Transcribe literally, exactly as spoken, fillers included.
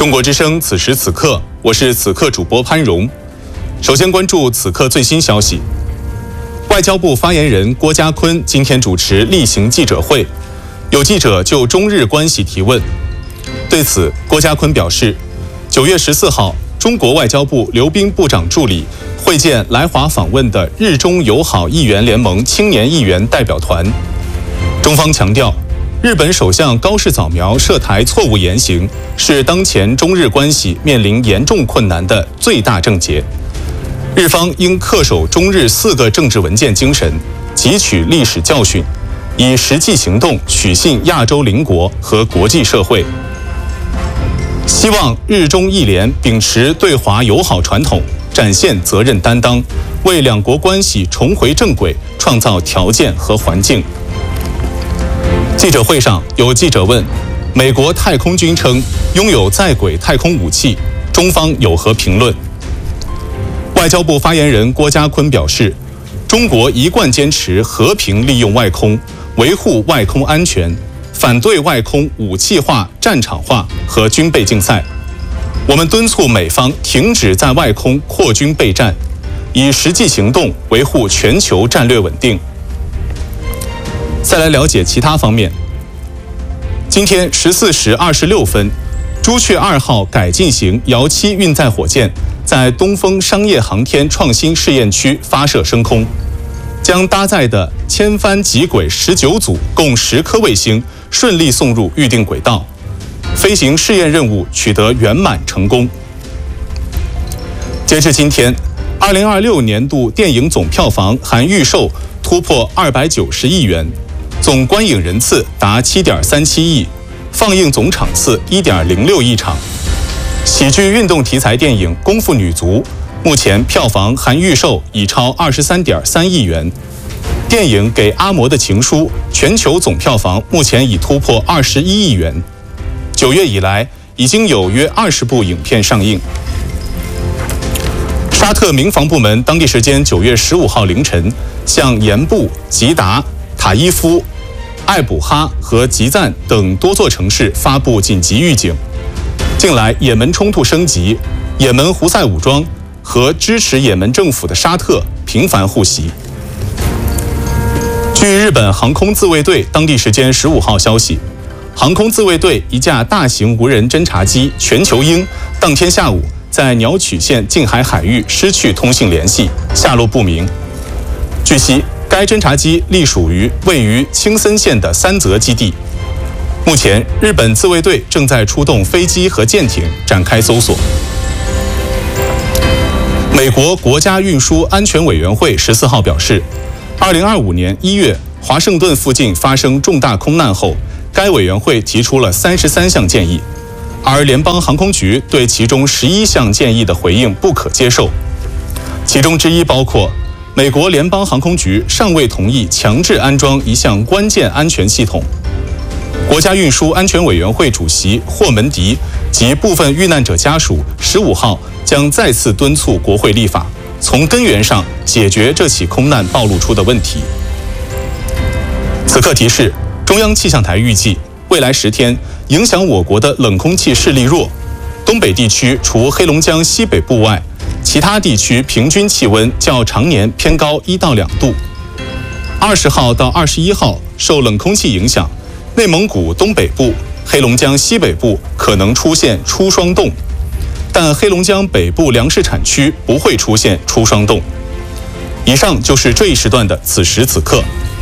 中国之声，此时此刻，我是此刻主播潘荣。首先关注此刻最新消息。外交部发言人郭家坤今天主持例行记者会，有记者就中日关系提问。对此，郭家坤表示，九月十四号，中国外交部刘彬部长助理会见来华访问的日中友好议员联盟青年议员代表团。中方强调，日本首相高市早苗涉台错误言行，是当前中日关系面临严重困难的最大症结。日方应恪守中日四个政治文件精神，汲取历史教训，以实际行动取信亚洲邻国和国际社会。希望日中议联秉持对华友好传统，展现责任担当，为两国关系重回正轨创造条件和环境。记者会上，有记者问，美国太空军称拥有在轨太空武器，中方有何评论？外交部发言人郭家坤表示，中国一贯坚持和平利用外空，维护外空安全，反对外空武器化、战场化和军备竞赛。我们敦促美方停止在外空扩军备战，以实际行动维护全球战略稳定。再来了解其他方面。今天十四时二十六分，朱雀二号改进型遥七运载火箭在东风商业航天创新试验区发射升空，将搭载的千帆极轨十九组共十颗卫星顺利送入预定轨道，飞行试验任务取得圆满成功。截至今天，二零二六年度电影总票房含预售突破二百九十亿元，总观影人次达七点三七亿，放映总场次一点零六亿场。喜剧运动题材电影《功夫女足》目前票房含预售已超二十三点三亿元。电影《给阿嬷的情书》全球总票房目前已突破二十一亿元。九月以来，已经有约二十部影片上映。沙特民防部门当地时间九月十五号凌晨，向盐布、吉达、塔伊夫、艾卜哈和吉赞等多座城市发布紧急预警。近来，也门冲突升级，也门胡塞武装和支持也门政府的沙特频繁互袭。据日本航空自卫队当地时间十五号消息，航空自卫队一架大型无人侦察机全球鹰当天下午在鸟取县近海海域失去通信联系，下落不明。据悉，该侦察机隶属于位于青森县的三泽基地。目前，日本自卫队正在出动飞机和舰艇展开搜索。美国国家运输安全委员会十四号表示，二零二五年一月华盛顿附近发生重大空难后，该委员会提出了三十三项建议，而联邦航空局对其中十一项建议的回应不可接受。其中之一包括，美国联邦航空局尚未同意强制安装一项关键安全系统。国家运输安全委员会主席霍门迪及部分遇难者家属十五号将再次敦促国会立法，从根源上解决这起空难暴露出的问题。此刻提示，中央气象台预计，未来十天影响我国的冷空气势力弱，东北地区除黑龙江西北部外，其他地区平均气温较常年偏高一到两度。二十号到二十一号，受冷空气影响，内蒙古东北部、黑龙江西北部可能出现初霜冻，但黑龙江北部粮食产区不会出现初霜冻。以上就是这一时段的此时此刻。